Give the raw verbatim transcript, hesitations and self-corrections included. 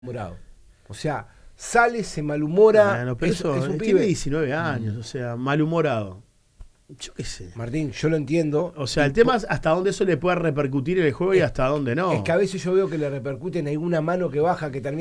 malhumorado. O sea, sale, se malhumora. Bueno, pero es, eso, es un tiene pibe. diecinueve años, o sea, malhumorado. Yo qué sé. Martín, yo lo entiendo. O sea, el tema es hasta dónde eso le puede repercutir en el juego y Es- hasta dónde no. Es que a veces yo veo que le repercute en alguna mano que baja que termina